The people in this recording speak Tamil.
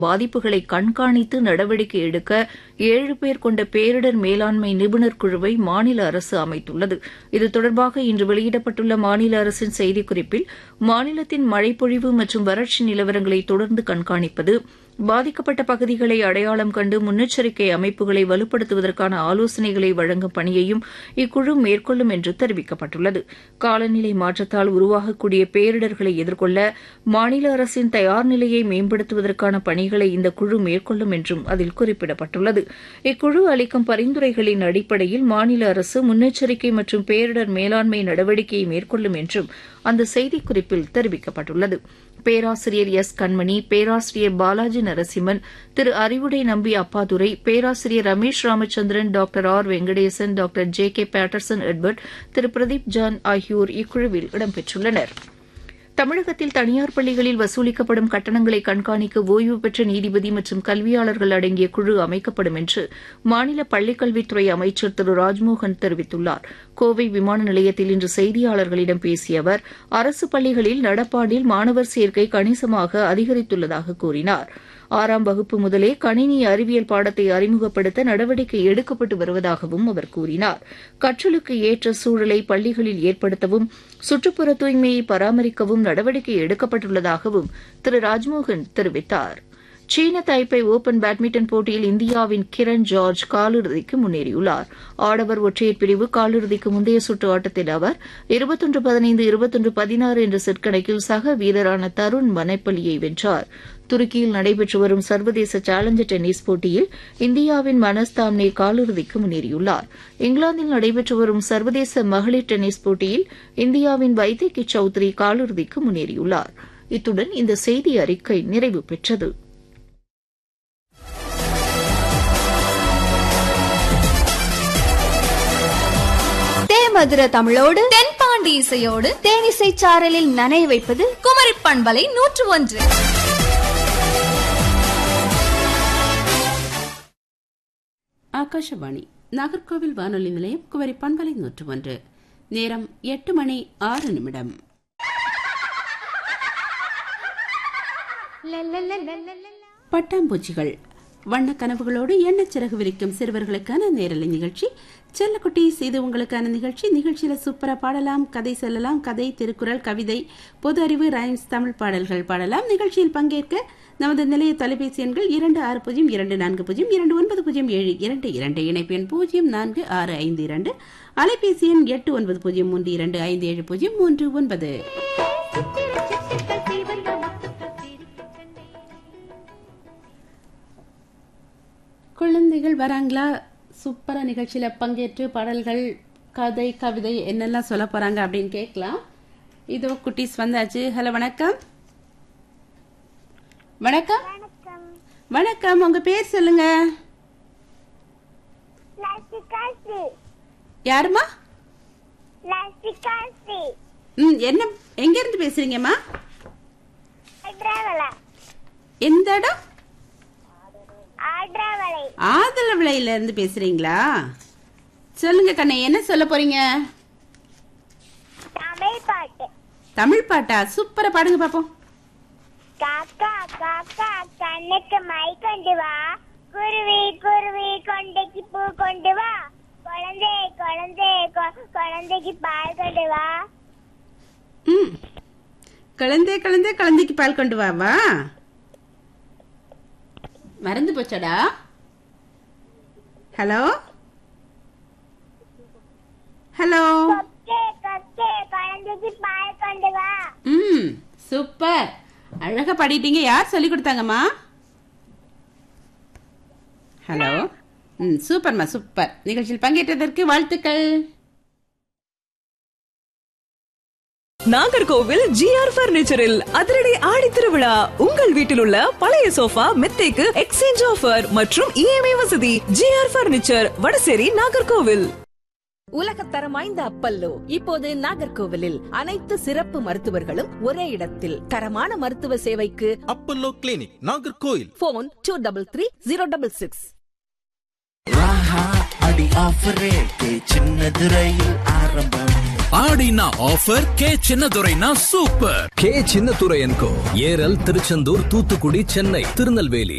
பாதிப்புகளை கண்காணித்து நடவடிக்கை எடுக்க 7 பேர் கொண்ட பேரிடர் மேலாண்மை நிபுணர் குழுவை மாநில அரசு அமைத்துள்ளது. இது தொடர்பாக இன்று வெளியிடப்பட்டுள்ள மாநில அரசின் செய்திக்குறிப்பில் மாநிலத்தின் மழைப்பொழிவு மற்றும் வறட்சி நிலவரங்களை தொடர்ந்து கண்காணிப்பது, பாதிக்கப்பட்ட பகுதிகளை அடையாளம் கண்டு முன்னெச்சரிக்கை அமைப்புகளை வலுப்படுத்துவதற்கான ஆலோசனைகளை வழங்கும் பணியையும் இக்குழு மேற்கொள்ளும் என்று தெரிவிக்கப்பட்டுள்ளது. காலநிலை மாற்றத்தால் உருவாகக்கூடிய பேரிடர்களை எதிர்கொள்ள மாநில அரசின் தயார் நிலையை மேம்படுத்துவதற்கான பணிகளை இந்த குழு மேற்கொள்ளும் என்றும் அதில் குறிப்பிடப்பட்டுள்ளது. இக்குழு அளிக்கும் பரிந்துரைகளின் அடிப்படையில் மாநில அரசு முன்னெச்சரிக்கை மற்றும் பேரிடர் மேலாண்மை நடவடிக்கையை மேற்கொள்ளும் என்றும் அந்த செய்திக்குறிப்பில் தெரிவிக்கப்பட்டுள்ளது. பேராசிரியர் எஸ். கண்மணி, பேராசிரியர் பாலாஜி நரசிம்மன், திரு அறிவுடை நம்பி அப்பாதுரை, பேராசிரியர் Ramesh Ramachandran, doctor R. Venkatesan, doctor J. K. Patterson Edward, திரு பிரதீப் ஜான் ஆகியோர் இக்குழுவில் இடம்பெற்றுள்ளனர். தமிழகத்தில் தனியார் பள்ளிகளில் வசூலிக்கப்படும் கட்டணங்களை கண்காணிக்க ஓய்வு பெற்ற நீதிபதி மற்றும் கல்வியாளர்கள் அடங்கிய குழு அமைக்கப்படும் என்று மாநில பள்ளிக்கல்வித்துறை அமைச்சர் திரு ராஜ்மோகன் தெரிவித்துள்ளார். கோவை விமான நிலையத்தில் இன்று செய்தியாளர்களிடம் பேசிய அவர், அரசு பள்ளிகளில் நடப்பாண்டில் மாணவர் சேர்க்கை கணிசமாக அதிகரித்துள்ளதாக கூறினார். 6ஆம் வகுப்பு முதலே கணினி அறிவியல் பாடத்தை அறிமுகப்படுத்த நடவடிக்கை எடுக்கப்பட்டு வருவதாகவும் அவர் கூறினார். கற்றலுக்கு ஏற்ற சூழலை பள்ளிகளில் ஏற்படுத்தவும், சுற்றுப்புற தூய்மையை பராமரிக்கவும் நடவடிக்கை எடுக்கப்பட்டுள்ளதாகவும் திரு ராஜ்மோகன் தெரிவித்தார். சீன தைப்பை ஓபன் பேட்மிண்டன் போட்டியில் இந்தியாவின் கிரண் ஜார்ஜ் காலிறுதிக்கு முன்னேறியுள்ளார். ஆடவர் ஒற்றையர் பிரிவு காலிறுதிக்கு முந்தைய சுற்று ஆட்டத்தில் அவர் 21-15, 21-16 என்ற செட் கணக்கில் சக வீரரான தருண் மனைப்பள்ளியை வென்றார். துருக்கியில் நடைபெற்று வரும் சர்வதேச சேலஞ்சர் டென்னிஸ் போட்டியில் இந்தியாவின் மனஸ் தாம்னே காலிறுதிக்கு முன்னேறியுள்ளார். இங்கிலாந்தில் நடைபெற்று வரும் சர்வதேச மகளிர் டென்னிஸ் போட்டியில் இந்தியாவின் வைதேகி சௌத்ரி காலிறுதிக்கு முன்னேறியுள்ளார். இத்துடன் இந்த செய்தி அறிக்கை நிறைவு பெற்றது. மதுர தமிழோடு தென்பாண்டி இசையோடு தேனிசை சாரலில் நனைய வைப்பது குமரி பண்பலை 101. ஆகாஷவாணி நாகர்கோவில் வானொலி நிலையம், குமரி பண்பலை 101. நேரம் 8:06. பட்டாம்பூச்சிகள் வண்ண கனவுகளோடு எண்ணச்சிறகு விரிக்கும் சிறுவர்களுக்கான நேரலை நிகழ்ச்சி செல்லக்குட்டி செய்து உங்களுக்கான நிகழ்ச்சி. நிகழ்ச்சியில சூப்பரா பாடலாம், கதை சொல்லலாம், கதை, திருக்குறள், கவிதை, பொது அறிவு, ரைம்ஸ், தமிழ் பாடல்கள் பாடலாம். நிகழ்ச்சியில் பங்கேற்க நமது நிலைய தொலைபேசி எண்கள் 260240290722, இணைப்பு எண் 0465, அலைபேசி எண் 8903257039. குழந்தைகள் வராங்களா? சூப்பரா நிகழ்ச்சியில பங்கேற்று பாடல்கள், கதை, கவிதை என்னெல்லாம் சொல்ல போறாங்க அப்படின்னு கேட்கலாம். இதோ குட்டீஸ் வந்தாச்சு. ஹலோ, வணக்கம். வணக்கம். வணக்கம், உங்க பேர் சொல்லுங்க. யாருமா? என்ன, எங்க இருந்து பேசுறீங்கம்மா? எந்த இடம்? ஆதலவிளையில இருந்து பேசுறீங்களா? சொல்லுங்க கண்ணே, என்ன சொல்ல போறீங்க? தமிழ் பாட்டா? சூப்பரா பாடுங்க பாப்போம். காக்கா காக்கா கண்ணுக்கு மை கொண்டு வா, குருவி குருவி கொண்டைக்கு பூ கொண்டு வா, குழந்தை குழந்தை குழந்தைக்கு பால் கொண்டு வா. குழந்தை குழந்தை குழந்தைக்கு பால் கொண்டு வா. மறந்து போச்சடா. Hello hello. சூப்பர், அழகா பாடிட்டீங்க. யார் சொல்லி கொடுத்தாங்கம்மா? ஹலோ. சூப்பர்மா, சூப்பர். நிகழ்ச்சியில் பங்கேற்றதற்கு வாழ்த்துக்கள். நாகர்கோவில் ஜிஆர் பர்னிச்சரில் அதிரடி ஆடி திருவிழா. உங்கள் வீட்டில் உள்ள பழைய சோஃபா, மெத்தைக்கு எக்ஸ்சேஞ்ச் ஆஃபர் மற்றும் இஎம்ஐ வசதி. GR furniture, Vadasery, Nagercoil. உலகத்தரம் வாய்ந்த அப்பல்லோ இப்போது நாகர்கோவிலில். அனைத்து சிறப்பு மருத்துவர்களும் ஒரே இடத்தில். தரமான மருத்துவ சேவைக்கு அப்பல்லோ கிளினிக், நாகர்கோவில். போன் 233066. அடி ஆஃபரே சின்னது ரயில் ஆரம்பம். ஆடினா offer K சின்னதுரைனா super. K சின்னதுரையன்கோ Eral, Tiruchendur, Thoothukudi, Chennai, Tirunelveli.